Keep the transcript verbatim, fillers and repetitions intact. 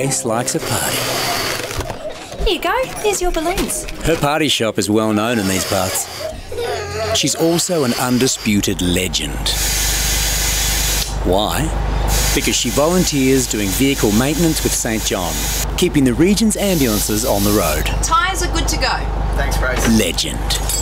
Grace likes a party. Here you go. Here's your balloons. Her party shop is well known in these parts. She's also an undisputed legend. Why? Because she volunteers doing vehicle maintenance with Saint John, keeping the region's ambulances on the road. Tyres are good to go. Thanks, Grace. Legend.